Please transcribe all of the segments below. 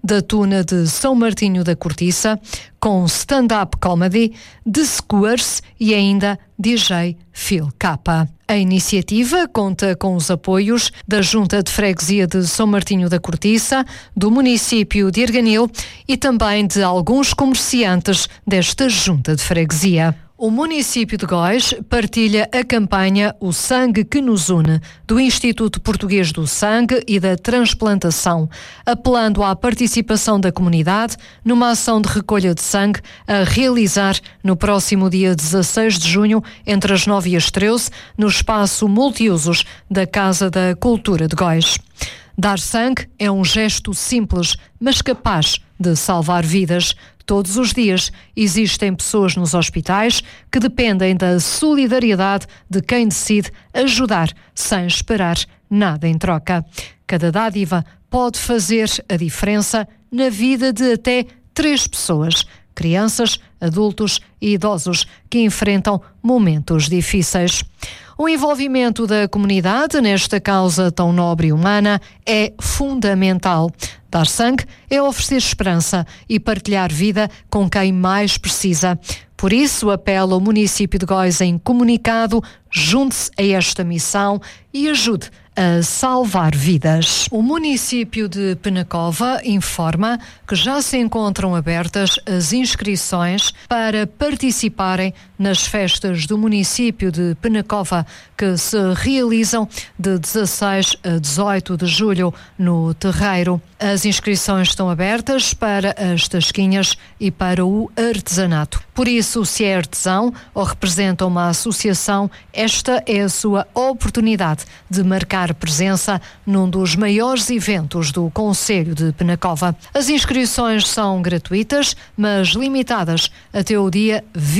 da Tuna de São Martinho da Cortiça, com stand-up comedy, The Squares e ainda DJ Phil Kappa. A iniciativa conta com os apoios da Junta de Freguesia de São Martinho da Cortiça, do município de Arganil e também de alguns comerciantes desta Junta de Freguesia. O município de Góis partilha a campanha O Sangue que nos une, do Instituto Português do Sangue e da Transplantação, apelando à participação da comunidade numa ação de recolha de sangue a realizar no próximo dia 16 de junho, entre as 9 e as 13, no espaço multiusos da Casa da Cultura de Góis. Dar sangue é um gesto simples, mas capaz de salvar vidas. Todos os dias existem pessoas nos hospitais que dependem da solidariedade de quem decide ajudar sem esperar nada em troca. Cada dádiva pode fazer a diferença na vida de até 3 pessoas, crianças, adultos e idosos que enfrentam momentos difíceis. O envolvimento da comunidade nesta causa tão nobre e humana é fundamental. Dar sangue é oferecer esperança e partilhar vida com quem mais precisa. Por isso, apelo ao município de Góis em comunicado, junte-se a esta missão e ajude a salvar vidas. O município de Penacova informa que já se encontram abertas as inscrições para participarem nas festas do município de Penacova, que se realizam de 16 a 18 de julho no Terreiro. As inscrições estão abertas para as tasquinhas e para o artesanato. Por isso, se é artesão ou representa uma associação, esta é a sua oportunidade de marcar presença num dos maiores eventos do Concelho de Penacova. As inscrições são gratuitas, mas limitadas até o dia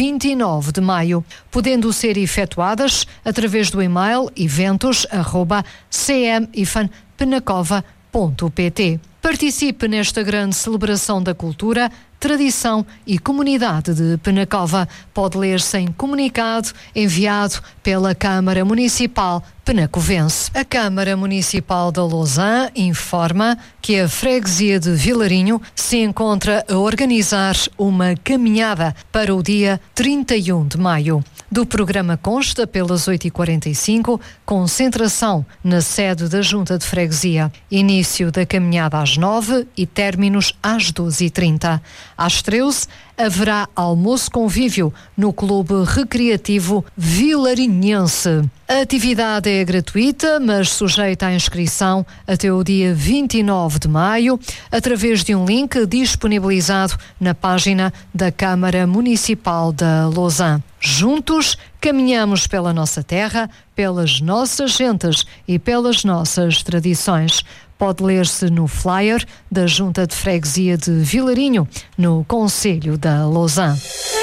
29 de maio, podendo ser efetuadas através do e-mail eventos@cm-penacova.pt. Participe nesta grande celebração da cultura, tradição e comunidade de Penacova. Pode ler-se em comunicado enviado pela Câmara Municipal Penacovense. A Câmara Municipal da Lousã informa que a freguesia de Vilarinho se encontra a organizar uma caminhada para o dia 31 de maio. Do programa consta pelas 8h45, concentração na sede da Junta de Freguesia. Início da caminhada às 9 e términos às 12h30. Às 13 haverá almoço convívio no Clube Recreativo Vilarinhense. A atividade é gratuita, mas sujeita à inscrição até o dia 29 de maio, através de um link disponibilizado na página da Câmara Municipal da Lousã. Juntos, caminhamos pela nossa terra, pelas nossas gentes e pelas nossas tradições. Pode ler-se no flyer da Junta de Freguesia de Vilarinho, no Concelho da Lousã.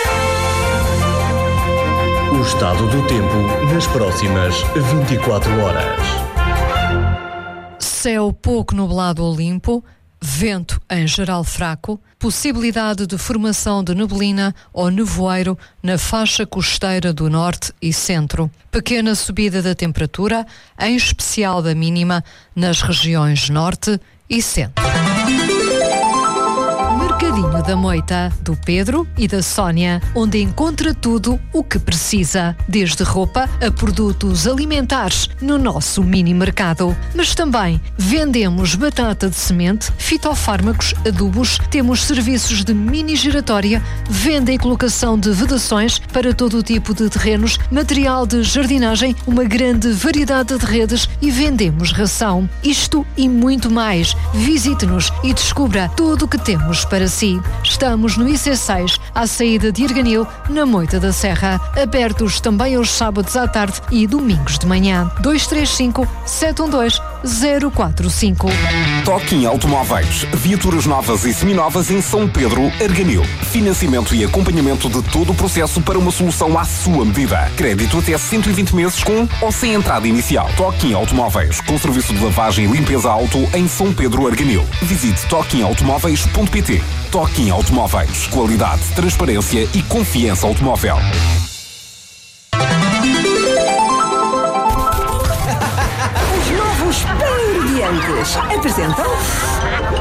O estado do tempo nas próximas 24 horas. Céu pouco nublado ou limpo, vento em geral fraco, possibilidade de formação de neblina ou nevoeiro na faixa costeira do norte e centro. Pequena subida da temperatura, em especial da mínima, nas regiões norte e centro. Mercadinho da Moita, do Pedro e da Sónia, onde encontra tudo o que precisa, desde roupa a produtos alimentares no nosso mini mercado. Mas também vendemos batata de semente, fitofármacos, adubos, temos serviços de mini giratória, venda e colocação de vedações para todo o tipo de terrenos, material de jardinagem, uma grande variedade de redes e vendemos ração. Isto e muito mais. Visite-nos e descubra tudo o que temos para si. Estamos no IC6, à saída de Arganil, na Moita da Serra. Abertos também aos sábados à tarde e domingos de manhã. 235-712-045. Toquinho Automóveis. Viaturas novas e seminovas em São Pedro, Arganil. Financiamento e acompanhamento de todo o processo para uma solução à sua medida. Crédito até 120 meses com ou sem entrada inicial. Toquinho Automóveis, com serviço de lavagem e limpeza auto em São Pedro, Arganil. Visite toquinhoautomóveis.pt. Toquinho Automóveis. Qualidade, transparência e confiança automóvel. Os novos Pan-Mediantes apresentam